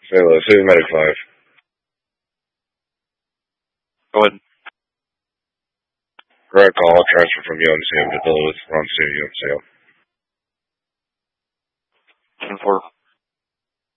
Say hello. Say Medic 5. Go ahead. Correct call. Transfer from UMCM to Duluth. We're on scene UMCM. 10-4.